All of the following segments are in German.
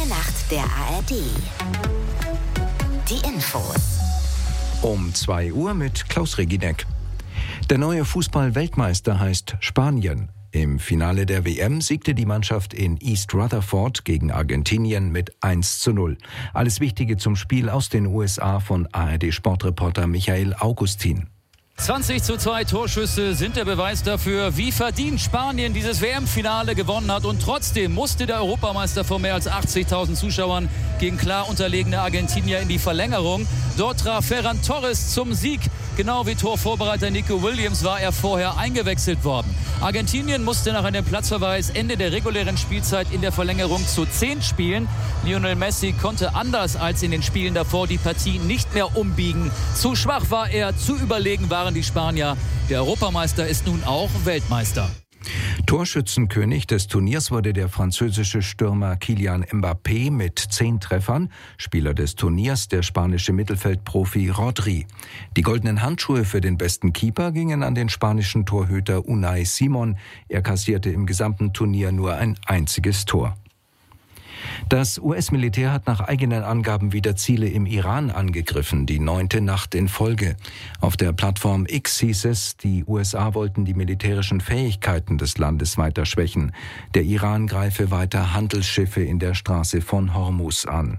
Eine Nacht der ARD. Die Infos. Um 2 Uhr mit Klaus Reginek. Der neue Fußball-Weltmeister heißt Spanien. Im Finale der WM siegte die Mannschaft in East Rutherford gegen Argentinien mit 1:0. Alles Wichtige zum Spiel aus den USA von ARD-Sportreporter Michael Augustin. 20:2 Torschüsse sind der Beweis dafür, wie verdient Spanien dieses WM-Finale gewonnen hat. Und trotzdem musste der Europameister vor mehr als 80.000 Zuschauern gegen klar unterlegene Argentinier in die Verlängerung. Dort traf Ferran Torres zum Sieg. Genau wie Torvorbereiter Nico Williams war er vorher eingewechselt worden. Argentinien musste nach einem Platzverweis Ende der regulären Spielzeit in der Verlängerung zu 10 spielen. Lionel Messi konnte anders als in den Spielen davor die Partie nicht mehr umbiegen. Zu schwach war er, zu überlegen waren die Spanier. Der Europameister ist nun auch Weltmeister. Torschützenkönig des Turniers wurde der französische Stürmer Kylian Mbappé mit 10 Treffern. Spieler des Turniers der spanische Mittelfeldprofi Rodri. Die goldenen Handschuhe für den besten Keeper gingen an den spanischen Torhüter Unai Simon. Er kassierte im gesamten Turnier nur ein einziges Tor. Das US-Militär hat nach eigenen Angaben wieder Ziele im Iran angegriffen, die 9. Nacht in Folge. Auf der Plattform X hieß es, die USA wollten die militärischen Fähigkeiten des Landes weiter schwächen. Der Iran greife weiter Handelsschiffe in der Straße von Hormuz an.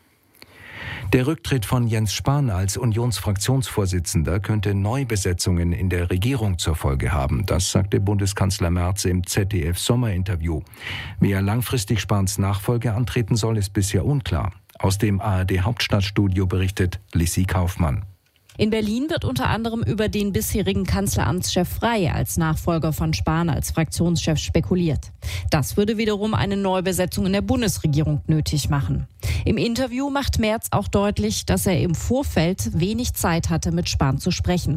Der Rücktritt von Jens Spahn als Unionsfraktionsvorsitzender könnte Neubesetzungen in der Regierung zur Folge haben. Das sagte Bundeskanzler Merz im ZDF-Sommerinterview. Wer langfristig Spahns Nachfolge antreten soll, ist bisher unklar. Aus dem ARD-Hauptstadtstudio berichtet Lissi Kaufmann. In Berlin wird unter anderem über den bisherigen Kanzleramtschef Frey als Nachfolger von Spahn als Fraktionschef spekuliert. Das würde wiederum eine Neubesetzung in der Bundesregierung nötig machen. Im Interview macht Merz auch deutlich, dass er im Vorfeld wenig Zeit hatte, mit Spahn zu sprechen.